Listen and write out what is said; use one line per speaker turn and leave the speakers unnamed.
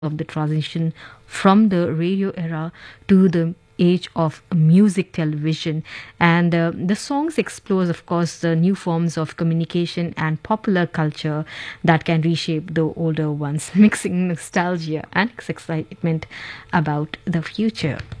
of the transition from the radio era to the age of music television. And the songs explores, of course, the new forms of communication and popular culture that can reshape the older ones, mixing nostalgia and excitement about the future.